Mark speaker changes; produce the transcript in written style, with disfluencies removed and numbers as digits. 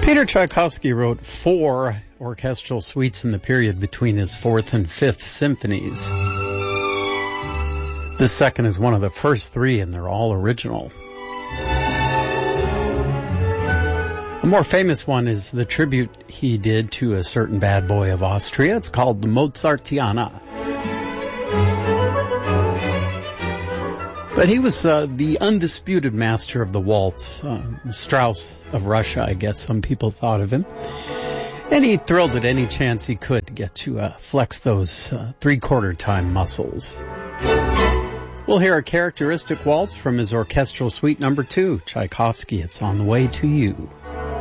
Speaker 1: Peter Tchaikovsky wrote 4 orchestral suites in the period between his 4th and 5th symphonies. This second is one of the first 3, and they're all original. A more famous one is the tribute he did to a certain bad boy of Austria. It's called the Mozartiana. But he was the undisputed master of the waltz, Strauss of Russia, I guess some people thought of him. And he thrilled at any chance he could to get to flex those three-quarter time muscles. We'll hear a characteristic waltz from his orchestral suite number 2, Tchaikovsky, It's on the Way to You.